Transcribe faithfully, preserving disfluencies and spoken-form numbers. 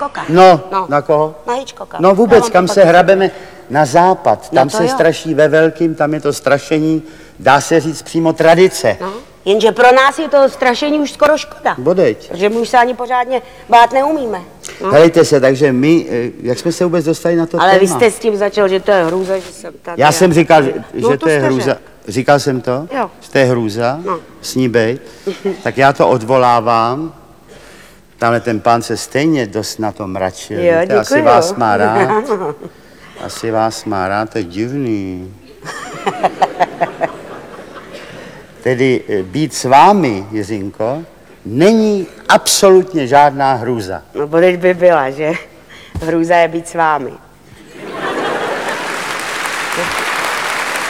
Hitchcocka. No, no, na koho? Na Hitchcocka. No vůbec, kam se hrabeme? Na západ. Tam no se jo. straší ve velkým, tam je to strašení, dá se říct přímo tradice. No. Jenže pro nás je to strašení už skoro škoda. Bodeď. Protože my už se ani pořádně bát neumíme. No. Helejte se, takže my, jak jsme se vůbec dostali na to Ale téma? vy jste s tím začal, že to je hrůza, že jsem tady. Já jsem říkal, že, no, že to je hrůza. Řek. Říkal jsem to? Jo. Že to je hrůza? No. S ní bejt. Tak já to odvolávám. Tamhle ten pán se stejně dost na to mračil. Jo, děkuju. Asi vás má rád. Asi vás má rád, to je divný. Tedy být s vámi, Jiřinko, není absolutně žádná hrůza. No, bodeď by byla, že? Hrůza je být s vámi.